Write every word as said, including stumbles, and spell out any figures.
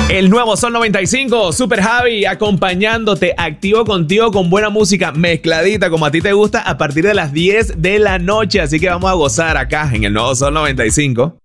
El nuevo Sol noventa y cinco, Super Javi, acompañándote, activo contigo con buena música mezcladita como a ti te gusta a partir de las diez de la noche. Así que vamos a gozar acá en el nuevo Sol noventa y cinco.